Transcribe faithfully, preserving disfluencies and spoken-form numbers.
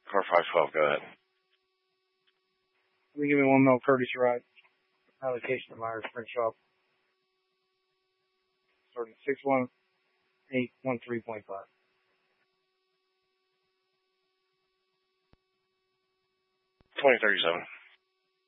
Car five twelve, go ahead. Let me give me one mil courtesy ride. Allocation of Myers Print Shop. Starting six one eight one three point five. twenty thirty-seven.